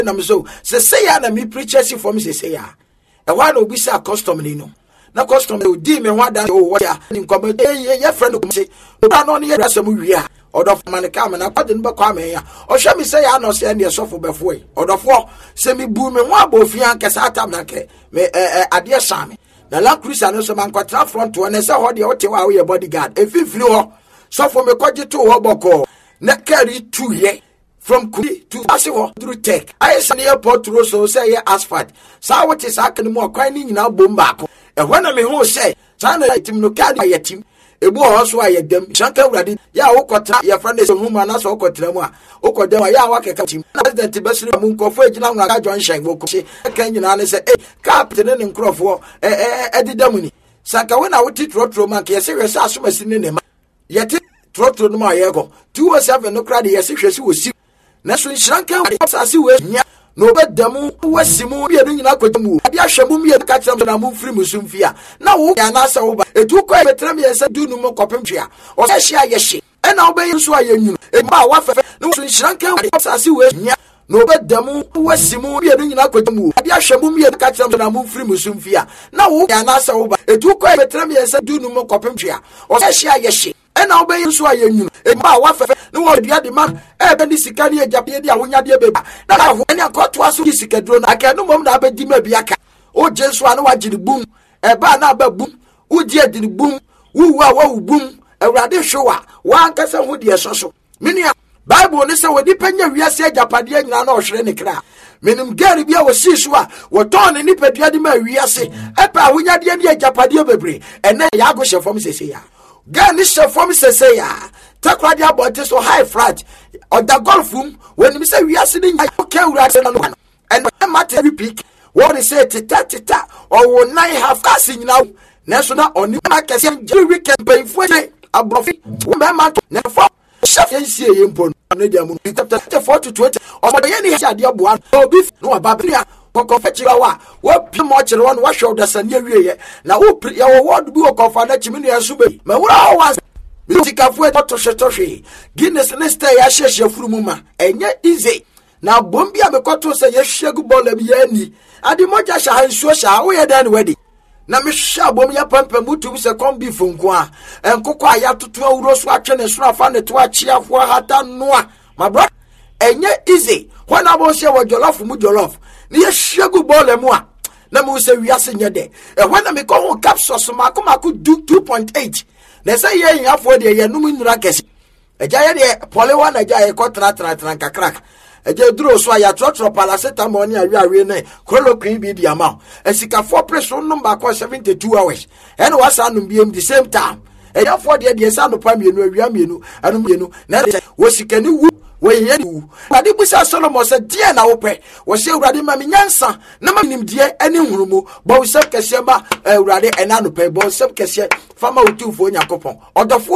na me so say ya na me preachers for me say ya e wa na obi say custom ni no na custom e di me ho ada o ya ni nkomo ye friend ko say o no ne ya asem wi a odof man ka me na kwade no be kwa me ya o hwe me say ya no say na sofo befo e odofo say me bu me ho abofia ankasa atam na ke me ade shame na la cruise no so man kwatra front one say ho de o te wa we bodyguard e fifiri ho sofo me kwaje to ho boko na carry 2 ye from Kudi to Asiwo through Tech. I say airport road so say asphalt. Sa what is happening more kwan ni nyina bom baako. E hwana me ho say sana team no card ya team. Ebu hoso aye dem. Shanka urade ya wokota ya friend so huma na so okotra mu a. Okodem ya wakeka team. President Besiri mu nkofo agina nwa ga John Shine wo ko se kan nyina ne say captain ne nkrofo edidam ni. Sanka we na woti trotro man ke se hwese asomasi ne ma. Yete trotro no ma ye go 207 no crowd ye se hwese wo si na so nshranka asase we nya no bedamu wasimu bia no nyina kwamu ade ahwemu mie ka kyerem na mu mfiri musumfia na wo ya na asa wo ba etu ko betrem ye se du no mo kopemtwea o se hia ye hye na wo be nso ayenyu e ba wa fefe no so nshranka asase we nya no bedamu wasimu bia no nyina kwamu ade ahwemu mie ka kyerem na mu mfiri musumfia na wo ya na asa wo ba etu ko betrem ye se du no mo kopemtwea o se hia ye hye na obey nso ayenyu e ba wa fefe no wo bia de ma e be ni sika ni ejape de awonya de be na ho ani akoto aso di sika dro na aka no mom na abedi ma bia ka o jesu anu wagiri bum e ba na ba bum u di adiri bum wu a wa bum awrade hwewa wa ankasa ho de esoso menia bible ne se wodi panya wiase ejapade anyina na ohwere ne kra menim gari bia wo sisu a wo ton ni padua de ma wiase e pa awonya de ni ejapade bebre ene ya go hwefom sese ya Gan is from say ya. Takwadi about so high flat or the golfum when we say we are sitting okay one and matter repeat what is say tita or 9 half casting now national on the weekend pay for a profit woman never chef impon chapter 4 to 20 or any idea one no beef no babia kokofechiwa wa pi mo chere won wa show da sanye wiye na wo ya wo word bi okofa na chimi ne asube ma wura wa mitikafu e tohwe Guinness ne stay ya hwehwe furu ma enye easy na bombi amekoto se ye hwegu bola bi yani ade moja sha hansuo sha wo ye dan wedi na me hwa bom ya pampa mutu se kombi funko a enkoko aya toto awuro so atwe ne so afa ne to achiafo hata noa my brother enye easy when abo se wo jollof mu jollof ni ye hwegu bola mu a na mu se wiase nye de when me ko ho capsules mako do 2.8 na say ye yafo de ye num nura kesi eja ye de polewa na eja ye ko tra kakrak eja duro so ya trotro paracetamol ni awi ne chloroquine bi di ama esika for pressure number ko 72 hours and was anum biem the same time eja for de sa no pa mienu awia mienu anum mienu na wosikani wu we yenu ade busa Solomon se die na wope wo se urade ma menyansa na ma nim die ani hurumu bo wo se kese ba urade ena no pe bo se kese fama utufo nyakopon odofo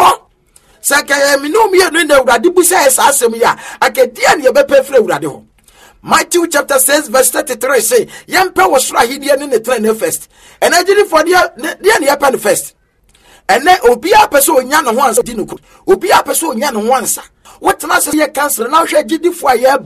se ka mi no mi yenu na urade busa esa asem ya akadie ne be pefre urade ho Matthew chapter 6 verse 33 say yempe wo sura hidie ne trene first enagiri for dia ne yapen first ene obi apeso onya no ho ansa di no obi apeso onya no ho ansa what na say cancer na hwe gidifo aye